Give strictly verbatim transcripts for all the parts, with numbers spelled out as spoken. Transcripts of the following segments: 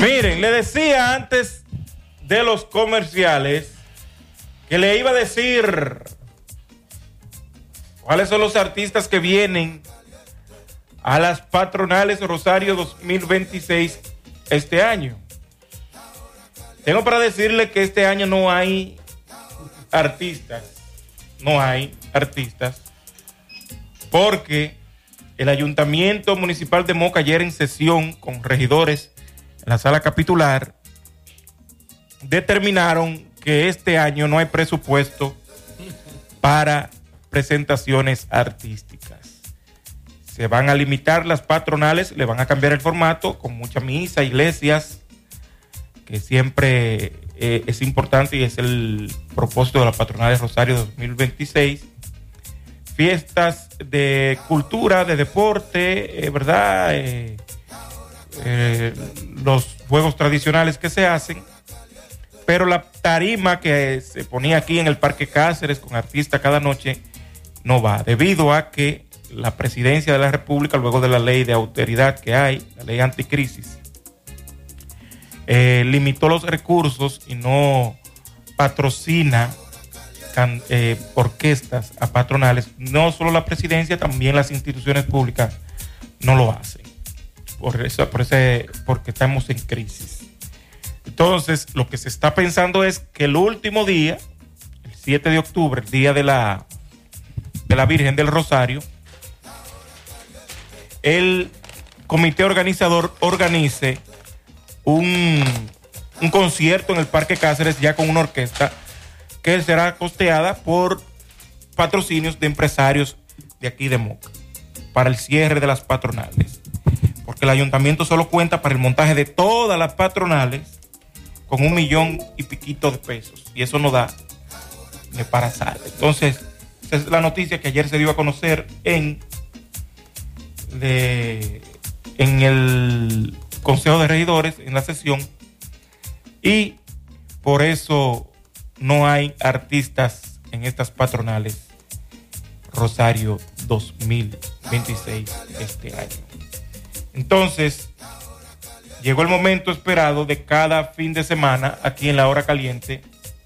Miren, le decía antes de los comerciales que le iba a decir cuáles son los artistas que vienen a las patronales Rosario dos mil veintiséis este año. Tengo para decirle que este año no hay artistas, no hay artistas, porque el Ayuntamiento Municipal de Moca ayer en sesión con regidores en la sala capitular determinaron que este año no hay presupuesto para presentaciones artísticas. Se van a limitar las patronales, le van a cambiar el formato con mucha misa, iglesias, que siempre eh, es importante y es el propósito de las patronales Rosario dos mil veintiséis. Fiestas de cultura, de deporte, eh, ¿verdad? Eh, eh, los juegos tradicionales que se hacen, pero la tarima que se ponía aquí en el Parque Cáceres con artistas cada noche no va, debido a que la presidencia de la República, luego de la ley de austeridad que hay, la ley anticrisis, eh, limitó los recursos y no patrocina can, eh, orquestas a patronales. No solo la presidencia, también las instituciones públicas no lo hacen, por eso, por ese, porque estamos en crisis. Entonces, lo que se está pensando es que el último día, el siete de octubre, el día de la, de la Virgen del Rosario, el comité organizador organice un, un concierto en el Parque Cáceres ya con una orquesta que será costeada por patrocinios de empresarios de aquí de Moca para el cierre de las patronales, porque el ayuntamiento solo cuenta para el montaje de todas las patronales con un millón y piquito de pesos, y eso no da ni para sal. Entonces, esa es la noticia que ayer se dio a conocer en de, en el Consejo de Regidores, en la sesión, y por eso no hay artistas en estas patronales Rosario dos mil veintiséis este año. Entonces, llegó el momento esperado de cada fin de semana aquí en La Hora Caliente,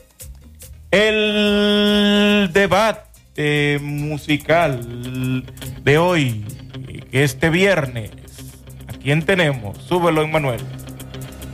el debate musical de hoy, este viernes. ¿A quién tenemos? Súbelo, Emmanuel.